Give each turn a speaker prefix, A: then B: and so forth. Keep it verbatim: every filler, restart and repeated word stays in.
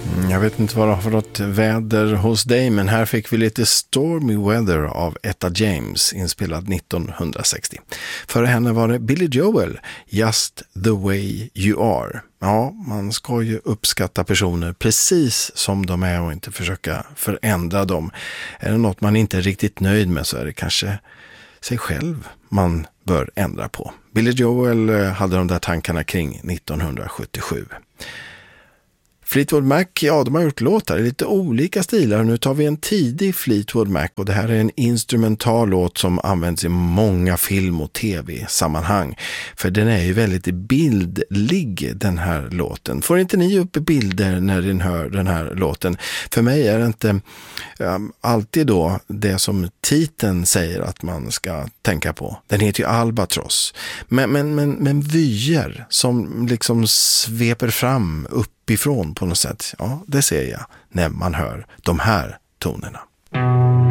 A: Jag vet inte vad det har för något väder hos dig, men här fick vi lite Stormy Weather av Etta James, inspelad nittonhundrasextio. Före henne var det Billy Joel, Just the way you are. Ja, man ska ju uppskatta personer precis som de är och inte försöka förändra dem. Är det något man inte är riktigt nöjd med så är det kanske sig själv man bör ändra på. Billy Joel hade de där tankarna kring nittonhundrasjuttiosju. Fleetwood Mac, ja, de har gjort låtar i lite olika stilar. Nu tar vi en tidig Fleetwood Mac och det här är en instrumental låt som används i många film- och tv-sammanhang. För den är ju väldigt bildlig, den här låten. Får inte ni upp bilder när ni hör den här låten? För mig är det inte um, alltid då det som titeln säger att man ska tänka på. Den heter ju Albatross. Men, men, men, men vyer som liksom sveper fram upp ifrån på något sätt. Ja, det ser jag när man hör de här tonerna.